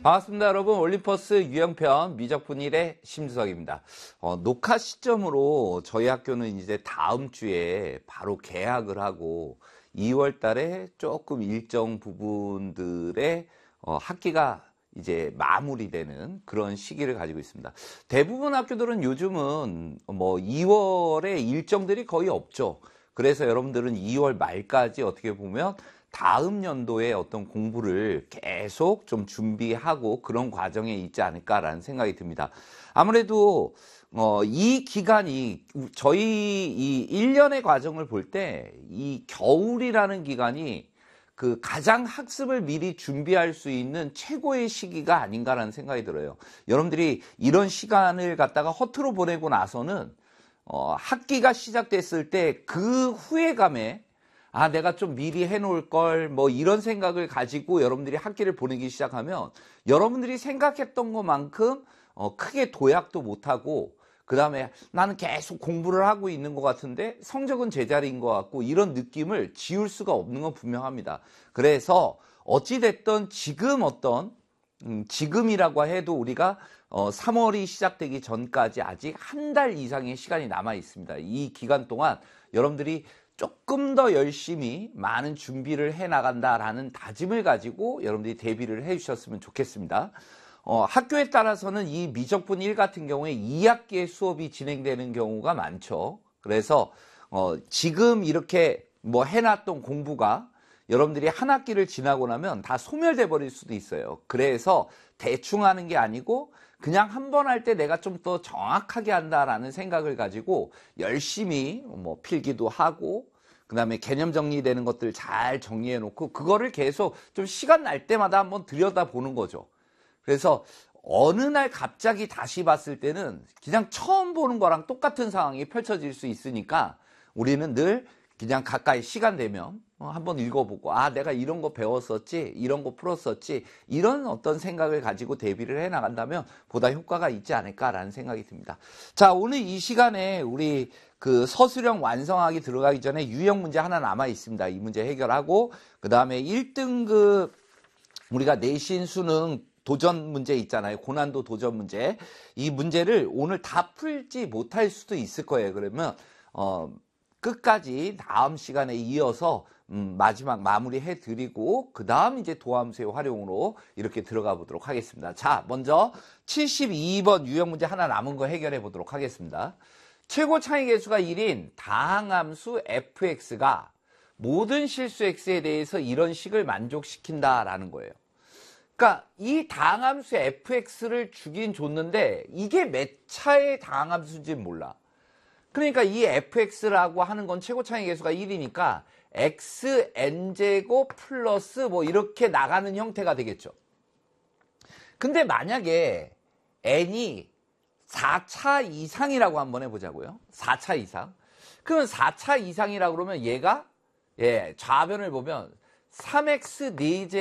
반갑습니다, 여러분. 올림퍼스 유형편 미적분일의 심수석입니다. 녹화 시점으로 저희 학교는 이제 다음 주에 바로 개학을 하고 2월 달에 조금 일정 부분들의 학기가 이제 마무리되는 그런 시기를 가지고 있습니다. 대부분 학교들은 요즘은 뭐 2월에 일정들이 거의 없죠. 그래서 여러분들은 2월 말까지 어떻게 보면 다음 연도에 어떤 공부를 계속 좀 준비하고 그런 과정에 있지 않을까라는 생각이 듭니다. 아무래도 이 기간이 저희 이 1년의 과정을 볼 때 이 겨울이라는 기간이 그 가장 학습을 미리 준비할 수 있는 최고의 시기가 아닌가라는 생각이 들어요. 여러분들이 이런 시간을 갖다가 허투루 보내고 나서는 학기가 시작됐을 때 그 후회감에 내가 좀 미리 해놓을 걸, 뭐 이런 생각을 가지고 여러분들이 학기를 보내기 시작하면 여러분들이 생각했던 것만큼 크게 도약도 못하고, 그 다음에 나는 계속 공부를 하고 있는 것 같은데 성적은 제자리인 것 같고, 이런 느낌을 지울 수가 없는 건 분명합니다. 그래서 어찌됐든 지금 지금이라고 해도 우리가 3월이 시작되기 전까지 아직 한 달 이상의 시간이 남아 있습니다. 이 기간 동안 여러분들이 조금 더 열심히 많은 준비를 해 나간다라는 다짐을 가지고 여러분들이 대비를 해 주셨으면 좋겠습니다. 학교에 따라서는 이 미적분 1 같은 경우에 2학기의 수업이 진행되는 경우가 많죠. 그래서 지금 이렇게 뭐 해놨던 공부가 여러분들이 한 학기를 지나고 나면 다 소멸돼 버릴 수도 있어요. 그래서 대충 하는 게 아니고 그냥 한 번 할 때 내가 좀 더 정확하게 한다라는 생각을 가지고 열심히 뭐 필기도 하고, 그 다음에 개념 정리되는 것들 잘 정리해 놓고 그거를 계속 좀 시간 날 때마다 한번 들여다보는 거죠. 그래서 어느 날 갑자기 다시 봤을 때는 그냥 처음 보는 거랑 똑같은 상황이 펼쳐질 수 있으니까 우리는 늘 그냥 가까이 시간 되면 한번 읽어보고, 내가 이런 거 배웠었지, 이런 거 풀었었지, 이런 어떤 생각을 가지고 대비를 해 나간다면 보다 효과가 있지 않을까라는 생각이 듭니다. 자, 오늘 이 시간에 우리 그 서술형 완성하기 들어가기 전에 유형 문제 하나 남아 있습니다. 이 문제 해결하고, 그 다음에 1등급 우리가 내신 수능 도전 문제 있잖아요. 고난도 도전 문제. 이 문제를 오늘 다 풀지 못할 수도 있을 거예요. 그러면 끝까지 다음 시간에 이어서 마지막 마무리 해드리고 그 다음 이제 도함수의 활용으로 이렇게 들어가 보도록 하겠습니다. 자, 먼저 72번 유형 문제 하나 남은 거 해결해 보도록 하겠습니다. 최고 차이 계수가 1인 다항함수 fx가 모든 실수 x에 대해서 이런 식을 만족시킨다라는 거예요. 그러니까 이 다항함수 fx를 주긴 줬는데 이게 몇 차의 다항함수인지 몰라. 그러니까 이 fx라고 하는 건 최고 차이 계수가 1이니까 xn제곱 플러스 뭐 이렇게 나가는 형태가 되겠죠. 근데 만약에 n이 4차 이상이라고 한번 해보자고요. 4차 이상. 그러면 4차 이상이라고 그러면 얘가 좌변을 보면 3x 4제